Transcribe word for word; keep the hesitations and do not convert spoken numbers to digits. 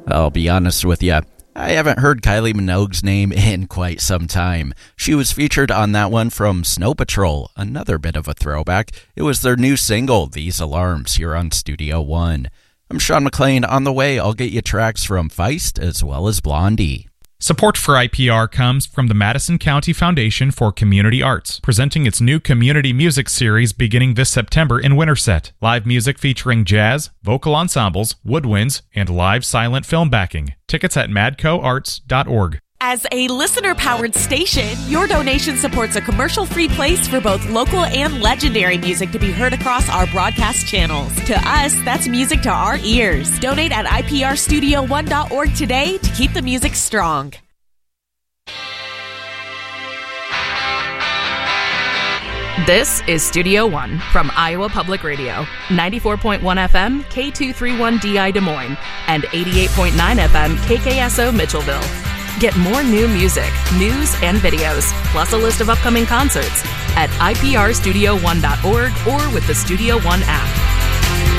I'll be honest with you, I haven't heard Kylie Minogue's name in quite some time. She was featured on that one from Snow Patrol, another bit of a throwback. It was their new single, These Alarms, here on Studio One. I'm Sean McLean. On the way, I'll get you tracks from Feist as well as Blondie. Support for I P R comes from the Madison County Foundation for Community Arts, presenting its new community music series beginning this September in Winterset. Live music featuring jazz, vocal ensembles, woodwinds, and live silent film backing. Tickets at madco arts dot org. As a listener-powered station, your donation supports a commercial-free place for both local and legendary music to be heard across our broadcast channels. To us, that's music to our ears. Donate at I P R studio one dot org today to keep the music strong. This is Studio One from Iowa Public Radio, ninety-four point one F M, K two thirty-one D I Des Moines, and eighty-eight point nine F M, K K S O Mitchellville. Get more new music, news, and videos, plus a list of upcoming concerts at I P R studio one dot org or with the Studio One app.